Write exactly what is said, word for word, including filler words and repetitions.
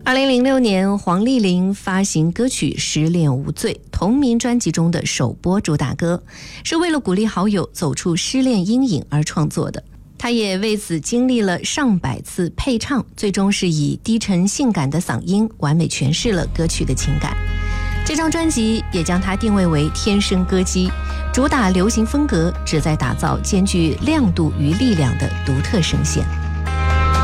二零零六年，黄丽玲发行歌曲《失恋无罪》，同名专辑中的首播主打歌，是为了鼓励好友走出失恋阴影而创作的。她也为此经历了上百次配唱，最终是以低沉性感的嗓音完美诠释了歌曲的情感。这张专辑也将她定位为天生歌姬，主打流行风格，旨在打造兼具亮度与力量的独特声线。